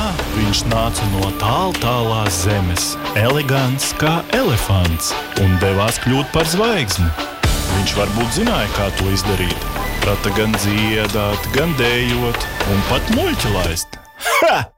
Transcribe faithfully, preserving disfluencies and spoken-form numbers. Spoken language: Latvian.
viņš nāca no tāl tālās zemes, elegants kā elefants, un devās kļūt par zvaigzni. Viņš varbūt zināja, kā to izdarīt. Prata gan dziedāt, gan dējot, un pat muļķi laist. Ha!